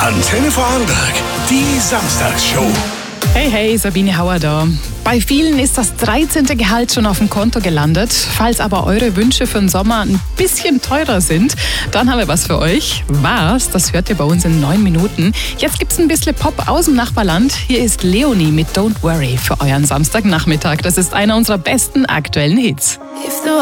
Antenne Vorarlberg, die Samstagsshow. Hey, hey, Sabine Hauer da. Bei vielen ist das 13. Gehalt schon auf dem Konto gelandet. Falls aber eure Wünsche für den Sommer ein bisschen teurer sind, dann haben wir was für euch. Was? Das hört ihr bei uns in 9 Minuten. Jetzt gibt's ein bisschen Pop aus dem Nachbarland. Hier ist Leonie mit Don't Worry für euren Samstagnachmittag. Das ist einer unserer besten aktuellen Hits.